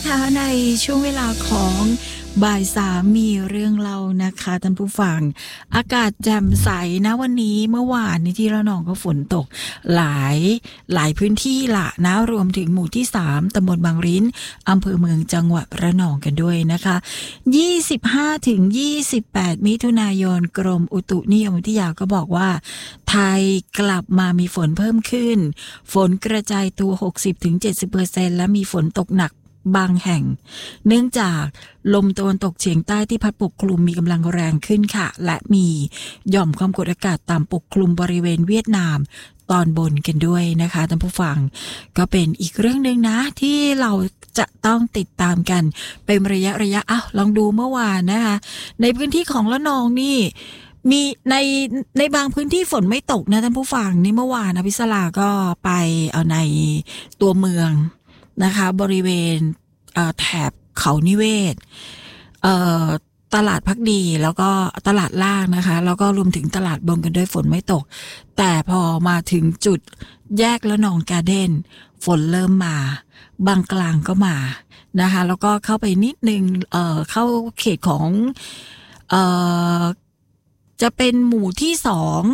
นะคะในช่วงเวลาของบ่ายสามมีเรื่องเล่านะคะท่านผู้ฟังอากาศแจ่มใสนะวันนี้เมื่อวานนี้ที่ระนองก็ฝนตกหลายพื้นที่ละนะรวมถึงหมู่ที่3ตำบลบางริ้นอำเภอเมืองจังหวัดระนองกันด้วยนะคะ25ถึง28มิถุนายนกรมอุตุนิยมวิทยาก็บอกว่าไทยกลับมามีฝนเพิ่มขึ้นฝนกระจายตัว 60-70% และมีฝนตกหนักบางแห่งเนื่องจากลมตะวันตกเฉียงใต้ที่พัดปกคลุมมีกำลังแรงขึ้นค่ะและมีหย่อมความกดอากาศต่ำปกคลุมบริเวณเวียดนามตอนบนกันด้วยนะคะท่านผู้ฟังก็เป็นอีกเรื่องนึงนะที่เราจะต้องติดตามกันเป็นระยะลองดูเมื่อวานนะคะในพื้นที่ของระนองนี่มีในบางพื้นที่ฝนไม่ตกนะท่านผู้ฟังนี่เมื่อวานอภิสราก็ไปเอาในตัวเมืองนะคะบริเวณแถบเขานิเวศตลาดพักดีแล้วก็ตลาดล่างนะคะแล้วก็รวมถึงตลาดบนกันด้วยฝนไม่ตกแต่พอมาถึงจุดแยกระนองการ์เด้นฝนเริ่มมาบางกลางก็มานะคะแล้วก็เข้าไปนิดนึงเข้าเขตของจะเป็นหมู่ที่2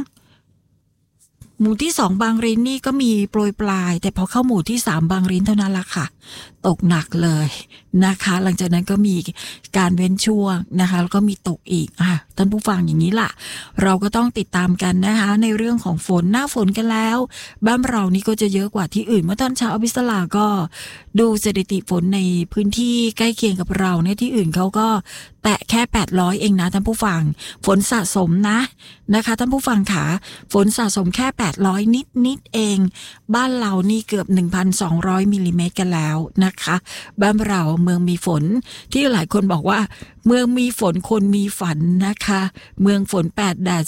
บางริ้นนี่ก็มีโปรยปลายแต่พอเข้าหมู่ที่3บางริ้นเท่านั้นละค่ะตกหนักเลยนะคะหลังจากนั้นก็มีการเว้นช่วงนะคะแล้วก็มีตกอีกท่านผู้ฟังอย่างนี้ล่ะเราก็ต้องติดตามกันนะคะในเรื่องของฝนหน้าฝนกันแล้วบ้านเรานี่ก็จะเยอะกว่าที่อื่นเมื่อตอนเช้าอภิสราก็ดูสถิติฝนในพื้นที่ใกล้เคียงกับเราในที่อื่นเขาก็แตะแค่800เองนะท่านผู้ฟังฝนสะสมนะคะท่านผู้ฟังค่ะฝนสะสมแค่800นิดเองบ้านเรานี่เกือบ 1,200 มิลลิเมตรกันแล้วนะคะบ้านเราเมืองมีฝนที่หลายคนบอกว่าเมืองมีฝนคนมีฝันนะคะเมืองฝน8แดด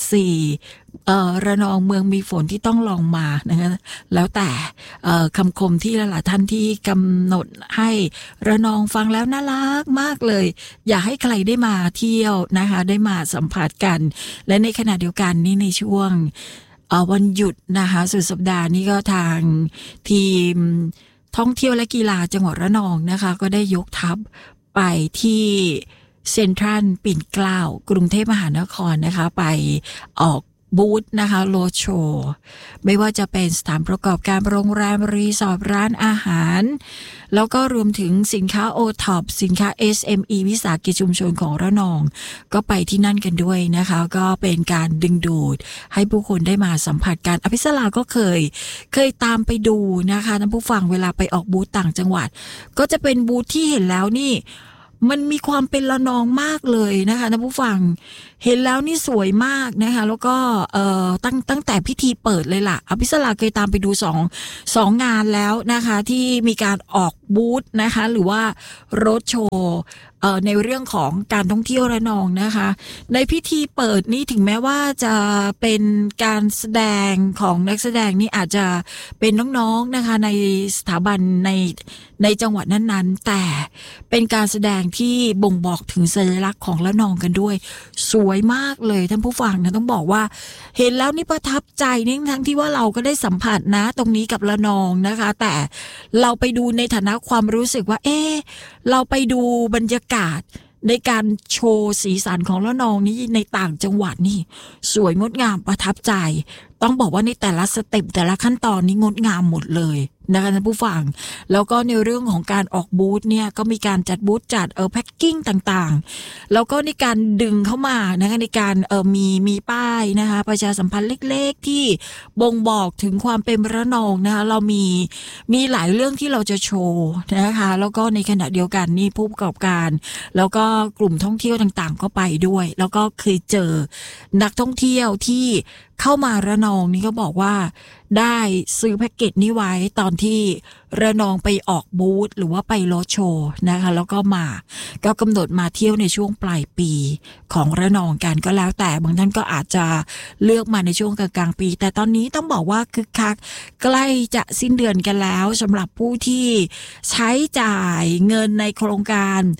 4ระนองเมืองมีฝนที่ต้องลองมานะคะแล้วแต่คำคมที่หลายท่านที่กำหนดให้ระนองฟังแล้วน่ารักมากเลยอยากให้ใครได้มาเที่ยวนะคะได้มาสัมผัสกันและในขณะเดียวกันนี่ในช่วงวันหยุดนะคะสุดสัปดาห์นี้ก็ทางทีมท่องเที่ยวและกีฬาจังหวัดระนองนะคะก็ได้ยกทัพไปที่เซ็นทรัลปิ่นเกล้ากรุงเทพมหานครนะคะไปออกบูธนะคะโรดโชว์ไม่ว่าจะเป็นสถานประกอบการโรงแรมรีสอร์ทร้านอาหารแล้วก็รวมถึงสินค้าโอท็อปสินค้า SME วิสาหกิจชุมชนของระนองก็ไปที่นั่นกันด้วยนะคะก็เป็นการดึงดูดให้ผู้คนได้มาสัมผัสกันอภิสราก็เคยตามไปดูนะคะท่านผู้ฟังเวลาไปออกบูธต่างจังหวัดก็จะเป็นบูธที่เห็นแล้วนี่มันมีความเป็นระนองมากเลยนะคะท่านผู้ฟังเห็นแล้วนี่สวยมากนะคะแล้วก็ตั้งแต่พิธีเปิดเลยล่ะอภิสราเคยตามไปดูสองงานแล้วนะคะที่มีการออกบูธนะคะหรือว่าโรดโชว์ในเรื่องของการท่องเที่ยวระนองนะคะในพิธีเปิดนี่ถึงแม้ว่าจะเป็นการแสดงของนักแสดงนี่อาจจะเป็นน้องๆนะคะในสถาบันในจังหวัดนั้นๆแต่เป็นการแสดงที่บ่งบอกถึงสัญลักษณ์ของระนองกันด้วยสวยมากเลยท่านผู้ฟังนะต้องบอกว่าเห็นแล้วนี่ประทับใจนี่ทั้งที่ว่าเราก็ได้สัมผัสนะตรงนี้กับระนองนะคะแต่เราไปดูในฐานะความรู้สึกว่าเราไปดูบรรยากาศในการโชว์สีสันของระนองนี้ในต่างจังหวัดนี่สวยงดงามประทับใจต้องบอกว่าในแต่ละสเต็ปแต่ละขั้นตอนนี้งดงามหมดเลยนะคะท่านผู้ฟังแล้วก็ในเรื่องของการออกบูธเนี่ยก็มีการจัดบูธจัดแพ็คกิ้งต่างๆแล้วก็ในการดึงเข้ามานะคะในการมีป้ายนะคะประชาสัมพันธ์เล็กๆที่บ่งบอกถึงความเป็นระนองนะคะเรามีหลายเรื่องที่เราจะโชว์นะคะแล้วก็ในขณะเดียวกันนี่ผู้ประกอบการแล้วก็กลุ่มท่องเที่ยวต่างๆก็ไปด้วยแล้วก็เคยเจอนักท่องเที่ยวที่เข้ามาระนองนี่ก็บอกว่าได้ซื้อแพ็กเกจนี้ไว้ตอนที่ระนองไปออกบูธหรือว่าไปโรดโชว์นะคะแล้วก็ก็กำหนดมาเที่ยวในช่วงปลายปีของระนองกันก็แล้วแต่บางท่านก็อาจจะเลือกมาในช่วงกลางปีแต่ตอนนี้ต้องบอกว่าคึกคักใกล้จะสิ้นเดือนกันแล้วสำหรับผู้ที่ใช้จ่ายเงินในโครงการ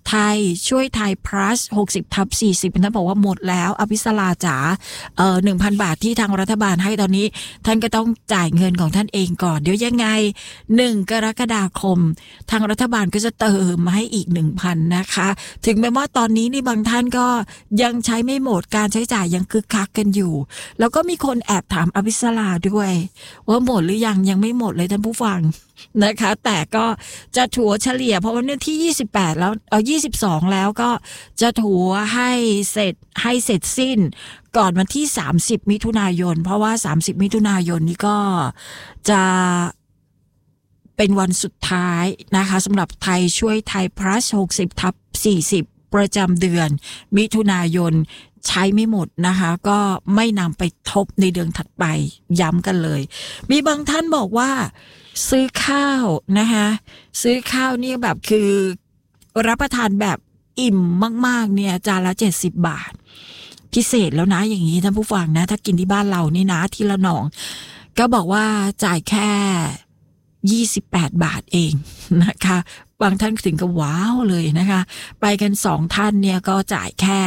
ไทยช่วยไทย plus 60/40ท่านบอกว่าหมดแล้วอภิสราจ๋า1,000 บาทที่ทางรัฐบาลให้ตอนนี้ท่านก็ต้องจ่ายเงินของท่านเองก่อนเดี๋ยวยังไง1 กรกฎาคมทางรัฐบาลก็จะเติมมาให้อีก 1,000 นะคะถึงแม้ว่าตอนนี้นี่บางท่านก็ยังใช้ไม่หมดการใช้จ่ายยังคึกคักกันอยู่แล้วก็มีคนแอบถามอภิสราด้วยว่าหมดหรือยังไม่หมดเลยท่านผู้ฟังนะคะแต่ก็จะถัวเฉลี่ยเพราะว่าเนี่ยที่28แล้ว22แล้วก็จะถัวให้เสร็จสิ้นก่อนวันที่30มิถุนายนเพราะว่า30มิถุนายนนี้ก็จะเป็นวันสุดท้ายนะคะสำหรับไทยช่วยไทย plus 60/40ประจำเดือนมิถุนายนใช้ไม่หมดนะคะก็ไม่นำไปทบในเดือนถัดไปย้ำกันเลยมีบางท่านบอกว่าซื้อข้าวนะคะซื้อข้าวนี่แบบคือรับประทานแบบอิ่มมากๆเนี่ยจานละ70 บาทพิเศษแล้วนะอย่างนี้ท่านผู้ฟังนะถ้ากินที่บ้านเรานี่นะที่ละหนองก็บอกว่าจ่ายแค่28 บาทเองนะคะบางท่านถึงกับว้าวเลยนะคะไปกัน2ท่านเนี่ยก็จ่ายแค่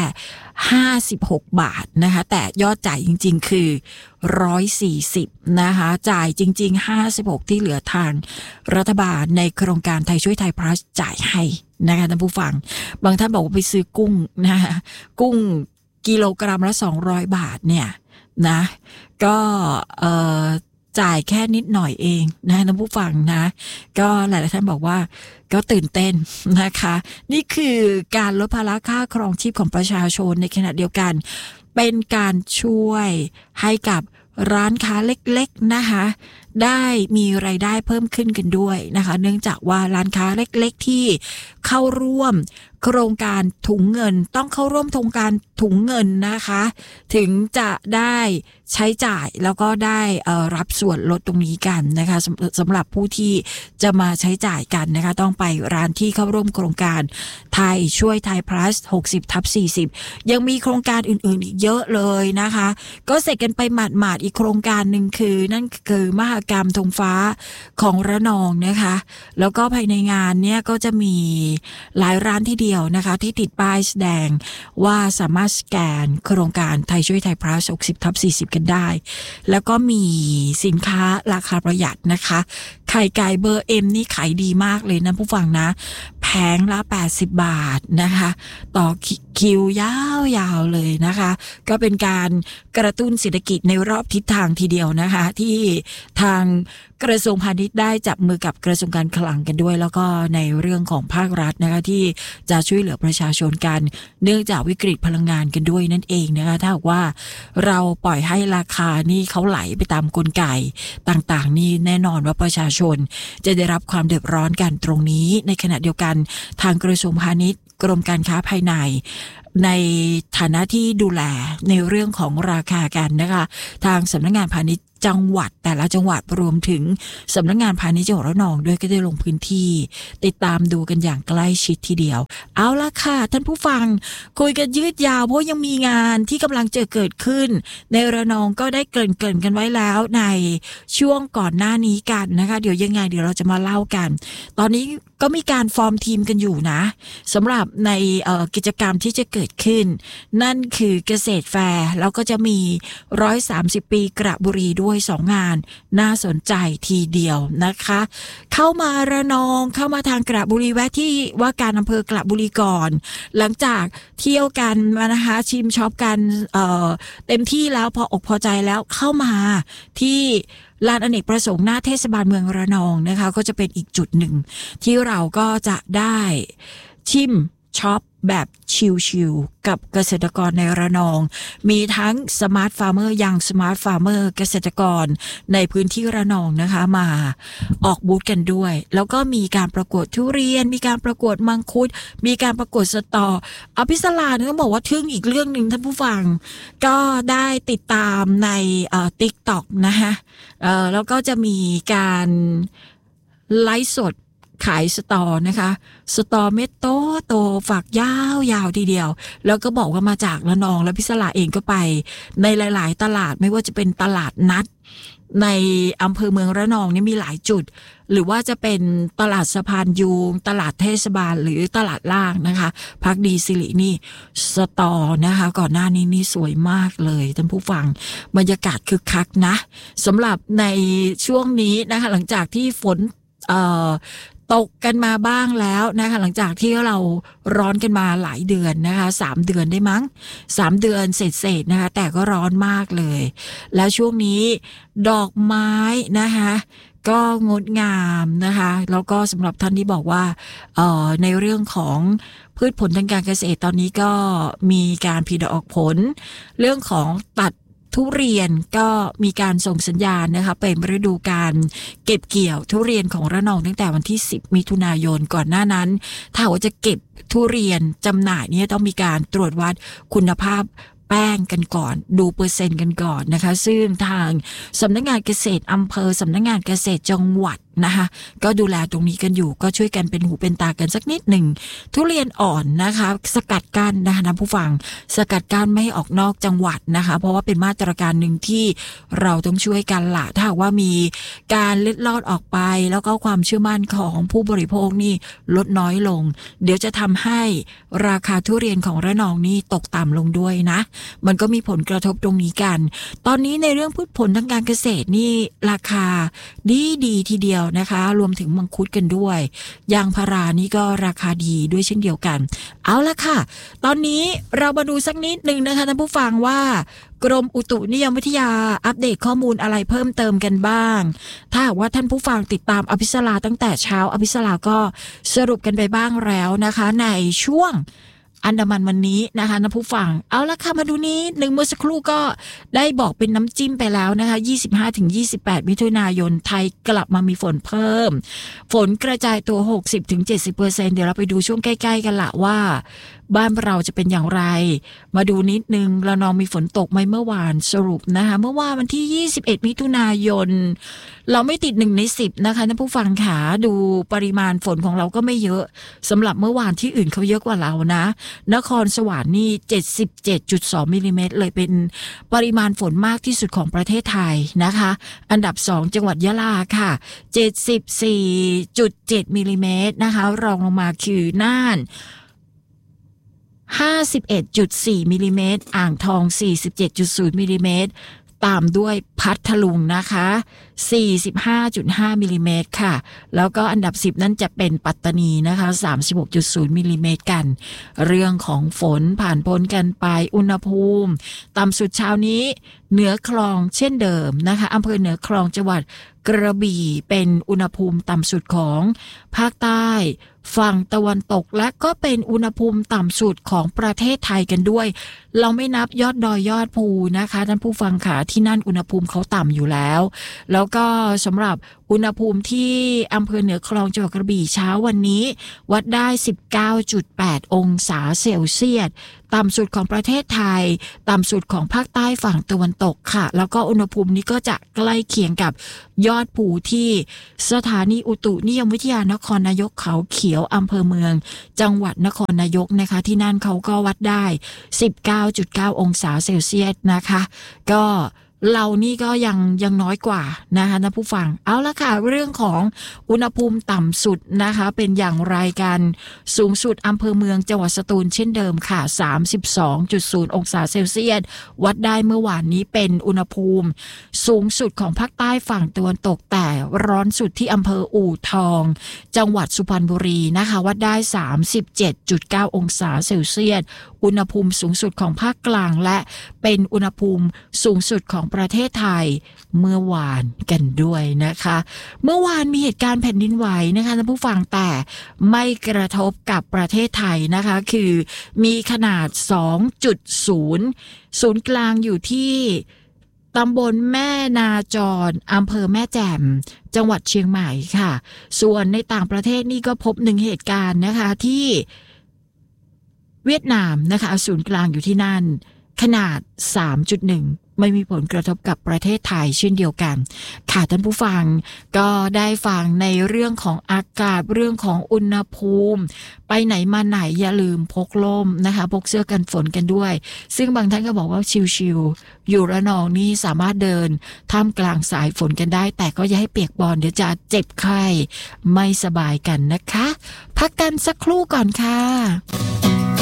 56 บาทนะคะแต่ยอดจ่ายจริงๆคือ140นะคะจ่ายจริงๆ56ที่เหลือทางรัฐบาลในโครงการไทยช่วยไทย plus จ่ายให้นะคะท่านผู้ฟังบางท่านบอกว่าไปซื้อกุ้งนะคะกุ้งกิโลกรัมละ200 บาทเนี่ยนะก็จ่ายแค่นิดหน่อยเองนะท่านผู้ฟังนะก็หลายๆท่านบอกว่าก็ตื่นเต้นนะคะนี่คือการลดภาระค่าครองชีพของประชาชนในขณะเดียวกันเป็นการช่วยให้กับร้านค้าเล็กๆนะคะได้มีรายได้เพิ่มขึ้นกันด้วยนะคะเนื่องจากว่าร้านค้าเล็กๆที่เข้าร่วมโครงการถุงเงินต้องเข้าร่วมโครงการถุงเงินนะคะถึงจะได้ใช้จ่ายแล้วก็ได้รับส่วนลดตรงนี้กันนะคะสำหรับผู้ที่จะมาใช้จ่ายกันนะคะต้องไปร้านที่เข้าร่วมโครงการไทยช่วยไทย plus 60/40ยังมีโครงการอื่นๆอีกเยอะเลยนะคะก็เสร็จกันไปหมาดๆอีกโครงการหนึ่งคือนั่นคือมหกรรมธงฟ้าของระนองนะคะแล้วก็ภายในงานเนี่ยก็จะมีหลายร้านที่เดียวนะคะที่ติดป้ายแสดงว่าสามารถสแกนโครงการไทยช่วยไทย plus 60/40 กันได้แล้วก็มีสินค้าราคาประหยัดนะคะไข่ไก่เบอร์เอ็มนี่ขายดีมากเลยนะผู้ฟังนะแผงละ80 บาทนะคะต่อคิวยาวๆเลยนะคะก็เป็นการกระตุ้นเศรษฐกิจในรอบทิศทางทีเดียวนะคะที่ทางกระทรวงพาณิชย์ได้จับมือกับกระทรวงการคลังกันด้วยแล้วก็ในเรื่องของภาครัฐนะคะที่จะช่วยเหลือประชาชนกันเนื่องจากวิกฤตพลังงานกันด้วยนั่นเองนะคะถ้าหากว่าเราปล่อยให้ราคานี่เขาไหลไปตามกลไกต่างๆนี่แน่นอนว่าประชาชนจะได้รับความเดือดร้อนกันตรงนี้ในขณะเดียวกันทางกระทรวงพาณิชย์กรมการค้าภายในในฐานะที่ดูแลในเรื่องของราคากันนะคะทางสำนักงานพาณิชย์จังหวัดแต่ละจังหวัดรวมถึงสำนักงานพาณิชย์จังหวัดระนองด้วยก็ได้ลงพื้นที่ติดตามดูกันอย่างใกล้ชิดทีเดียวเอาละค่ะท่านผู้ฟังคุยกันยืดยาวเพราะยังมีงานที่กำลังจะเกิดขึ้นในระนองก็ได้เกริ่นกันไว้แล้วในช่วงก่อนหน้านี้กันนะคะเดี๋ยวยังไงเดี๋ยวเราจะมาเล่ากันตอนนี้ก็มีการฟอร์มทีมกันอยู่นะสำหรับในกิจกรรมที่จะเกิดขึ้นนั่นคือเกษตรแฟร์แล้วก็จะมี130 ปีกระบุรีด้วย2 งานน่าสนใจทีเดียวนะคะเข้ามาระนองเข้ามาทางกระบุรีแวะที่ว่าการอำเภอกระบุรีก่อนหลังจากเที่ยวกันนะคะชิมช็อปกันเต็มที่แล้วพออกพอใจแล้วเข้ามาที่ลานอเนกประสงค์หน้าเทศบาลเมืองระนองนะคะก็จะเป็นอีกจุดหนึ่งที่เราก็จะได้ชิมช็อปแบบชิลๆกับเกษตรกรในระนองมีทั้งสมาร์ทฟาร์มเมอร์ยังสมาร์ทฟาร์มเมอร์เกษตรกรในพื้นที่ระนองนะคะมาออกบูธกันด้วยแล้วก็มีการประกวดทุเรียนมีการประกวดมังคุดมีการประกวดสตออภิสราเนี่ยต้องบอกว่าทึ่งอีกเรื่องนึงท่านผู้ฟังก็ได้ติดตามในTikTok นะคะแล้วก็จะมีการไลฟ์สดขายสตอนะคะสตอเม็ดโตฝักยาวทีเดียวแล้วก็บอกว่ามาจากระนองแล้วพิศราเองก็ไปในหลายๆตลาดไม่ว่าจะเป็นตลาดนัดในอำเภอเมืองระนองนี่มีหลายจุดหรือว่าจะเป็นตลาดสะพานยูงตลาดเทศบาลหรือตลาดล่างนะคะพักดีสิรินี่สตอนะคะก่อนหน้านี้นี่สวยมากเลยท่านผู้ฟังบรรยากาศคึกคักนะสำหรับในช่วงนี้นะคะหลังจากที่ฝนตกกันมาบ้างแล้วนะคะหลังจากที่เราร้อนกันมาหลายเดือนนะคะ3 เดือนได้มั้ง3 เดือนเศษนะคะแต่ก็ร้อนมากเลยแล้วช่วงนี้ดอกไม้นะคะก็งดงามนะคะแล้วก็สำหรับท่านที่บอกว่าในเรื่องของพืชผลทางการเกษตรตอนนี้ก็มีการผลิดอกผลเรื่องของตัดทุเรียนก็มีการส่งสัญญาณนะคะเป็นฤดูการเก็บเกี่ยวทุเรียนของระนองตั้งแต่วันที่10 มิถุนายนก่อนหน้านั้นถ้าว่าจะเก็บทุเรียนจำหน่ายเนี่ยต้องมีการตรวจวัดคุณภาพแป้งกันก่อนดูเปอร์เซ็นต์กันก่อนนะคะซึ่งทางสำนักงานเกษตรอำเภอสำนักงานเกษตรจังหวัดนะคะก็ดูแลตรงนี้กันอยู่ก็ช่วยกันเป็นหูเป็นตากันสักนิดหนึ่งทุเรียนอ่อนนะคะสกัดกั้นนะคะนะผู้ฟังสกัดกั้นไม่ให้ออกนอกจังหวัดนะคะเพราะว่าเป็นมาตรการหนึ่งที่เราต้องช่วยกันละถ้าว่ามีการเล็ดลอดออกไปแล้วก็ความเชื่อมั่นของผู้บริโภคนี่ลดน้อยลงเดี๋ยวจะทำให้ราคาทุเรียนของระนองนี่ตกต่ำลงด้วยนะมันก็มีผลกระทบตรงนี้กันตอนนี้ในเรื่องพืชผลทางการเกษตรนี่ราคาดีทีเดียวนะคะรวมถึงมังคุดกันด้วยยางพารานี่ก็ราคาดีด้วยเช่นเดียวกันเอาละค่ะตอนนี้เรามาดูสักนิดนึงนะคะท่านผู้ฟังว่ากรมอุตุนิยมวิทยาอัปเดตข้อมูลอะไรเพิ่มเติมกันบ้างถ้าว่าท่านผู้ฟังติดตามอภิสราตั้งแต่เช้าอภิสราก็สรุปกันไปบ้างแล้วนะคะในช่วงอันดามันวันนี้นะคะนะผู้ฟังเอาละค่ะมาดูนี้หนึ่งเมื่อสักครู่ก็ได้บอกเป็นน้ำจิ้มไปแล้วนะคะ 25-28 มิถุนายนไทยกลับมามีฝนเพิ่มฝนกระจายตัว 60-70% เดี๋ยวเราไปดูช่วงใกล้ๆกันละว่าบ้านเราจะเป็นอย่างไรมาดูนิดนึงระนองมีฝนตกไหมเมื่อวานสรุปนะคะเมื่อวานวันที่21 มิถุนายนเราไม่ติด1 ใน 10นะคะท่านผู้ฟังขาดูปริมาณฝนของเราก็ไม่เยอะสำหรับเมื่อวานที่อื่นเขาเยอะกว่าเรานะนครสวรรค์นี่ 77.2 มิลลิเมตรเลยเป็นปริมาณฝนมากที่สุดของประเทศไทยนะคะอันดับ2จังหวัดยะลาค่ะ 74.7 มิลลิเมตรนะคะรองลงมาคือน่าน51.4 มิลลิเมตรอ่างทอง 47.0 มิลลิเมตรตามด้วยพัทลุงนะคะ 45.5 มิลลิเมตรค่ะแล้วก็อันดับ10นั่นจะเป็นปัตตานีนะคะ 36.0 มิลลิเมตรกันเรื่องของฝนผ่านพ้นกันไปอุณหภูมิต่ำสุดเช้านี้เหนือคลองเช่นเดิมนะคะอำเภอเหนือคลองจังหวัดกระบี่เป็นอุณหภูมิต่ำสุดของภาคใต้ฝั่งตะวันตกและก็เป็นอุณหภูมิต่ำสุดของประเทศไทยกันด้วยเราไม่นับยอดดอยยอดภูนะคะท่านผู้ฟังค่ะที่นั่นอุณหภูมิเขาต่ำอยู่แล้วก็สำหรับอุณหภูมิที่อำเภอเหนือคลองจังหวัดกระบี่เช้าวันนี้วัดได้ 19.8 องศาเซลเซียสต่ำสุดของประเทศไทยต่ำสุดของภาคใต้ฝั่งตะวันตกค่ะแล้วก็อุณหภูมินี้ก็จะใกล้เคียงกับยอดภูที่สถานีอุตุนิยมวิทยานครนายกเขาเขียวอำเภอเมืองจังหวัดนครนายกนะคะที่นั่นเขาก็วัดได้ 19.9 องศาเซลเซียสนะคะก็เรานี่ก็ยังน้อยกว่านะคะนะผู้ฟังเอาละค่ะเรื่องของอุณหภูมิต่ำสุดนะคะเป็นอย่างไรกันสูงสุดอำเภอเมืองจังหวัดสตูลเช่นเดิมค่ะ 32.0 องศาเซลเซียสวัดได้เมื่อวานนี้เป็นอุณหภูมิสูงสุดของภาคใต้ฝั่งตะวันตกแต่ร้อนสุดที่อำเภออู่ทองจังหวัดสุพรรณบุรีนะคะวัดได้ 37.9 องศาเซลเซียสอุณหภูมิสูงสุดของภาคกลางและเป็นอุณหภูมิสูงสุดของประเทศไทยเมื่อวานกันด้วยนะคะเมื่อวานมีเหตุการณ์แผ่นดินไหวนะคะท่านผู้ฟังแต่ไม่กระทบกับประเทศไทยนะคะคือมีขนาด 2.0 ศูนย์กลางอยู่ที่ตำบลแม่นาจรอำเภอแม่แจ่มจังหวัดเชียงใหม่ค่ะส่วนในต่างประเทศนี่ก็พบ1 เหตุการณ์นะคะที่เวียดนามนะคะศูนย์กลางอยู่ที่นั่นขนาด 3.1 ไม่มีผลกระทบกับประเทศไทยเช่นเดียวกันค่ะท่านผู้ฟังก็ได้ฟังในเรื่องของอากาศเรื่องของอุณหภูมิไปไหนมาไหนอย่าลืมพกร่มนะคะพกเสื้อกันฝนกันด้วยซึ่งบางท่านก็บอกว่าชิลๆอยู่ระนองนี่สามารถเดินท่ามกลางสายฝนกันได้แต่ก็อย่าให้เปียกบอนเดี๋ยวจะเจ็บไข้ไม่สบายกันนะคะพักกันสักครู่ก่อนค่ะ